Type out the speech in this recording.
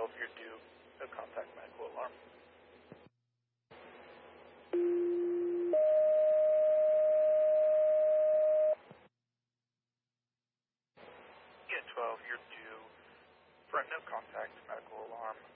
12, you're due a contact medical alarm. Yeah, 12, you're due for a no contact medical alarm.